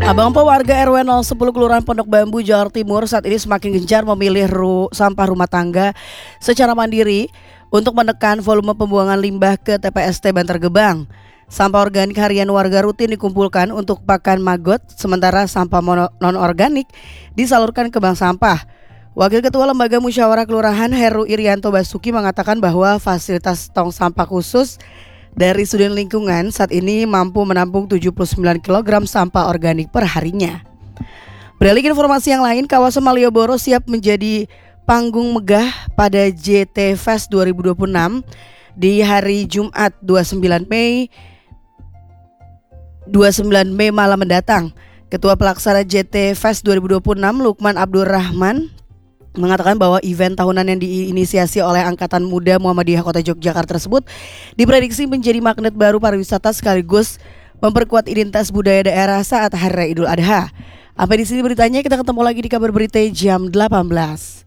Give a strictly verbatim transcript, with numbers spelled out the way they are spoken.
Abang Po warga R W nol sepuluh Kelurahan Pondok Bambu, Jawa Timur saat ini semakin gencar memilih ru- sampah rumah tangga secara mandiri untuk menekan volume pembuangan limbah ke T P S T Bantar Gebang. Sampah organik harian warga rutin dikumpulkan untuk pakan magot, sementara sampah non-organik disalurkan ke bank sampah. Wakil Ketua Lembaga Musyawarah Kelurahan Heru Irianto Basuki mengatakan bahwa fasilitas tong sampah khusus dari Sudin Lingkungan saat ini mampu menampung tujuh puluh sembilan kilogram sampah organik per harinya. Beralih ke informasi yang lain, kawasan Malioboro siap menjadi panggung megah pada J T Fest dua ribu dua puluh enam di hari Jumat dua puluh sembilan Mei malam mendatang. Ketua Pelaksana J T Fest dua ribu dua puluh enam Lukman Abdul Rahman mengatakan bahwa event tahunan yang diinisiasi oleh Angkatan Muda Muhammadiyah Kota Yogyakarta tersebut diprediksi menjadi magnet baru pariwisata sekaligus memperkuat identitas budaya daerah saat Hari Raya Idul Adha. Sampai di sini beritanya, kita ketemu lagi di kabar berita jam delapan belas.